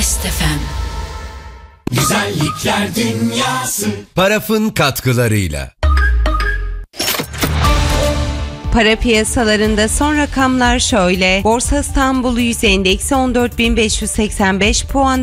Best FM. Güzellikler dünyası. Paraf'ın katkılarıyla. Para piyasalarında son rakamlar şöyle. Borsa İstanbul Yüz Endeksi 14.585 puan